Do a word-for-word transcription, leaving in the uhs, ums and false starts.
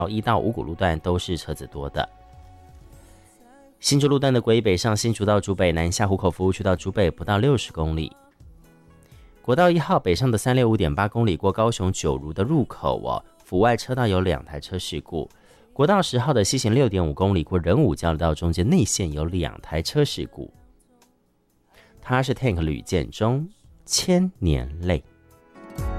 一到五股路段都是车子多的。新竹路段的国一北上新竹到竹北，南下湖口服务区到竹北不到六十公里。国道一号北上的三六五点八公里过高雄九如的入口哦，府外车道有两台车事故。国道十号的西行六点五公里过仁武交流道中间内线有两台车事故。它是 Tank 吕建中千年泪。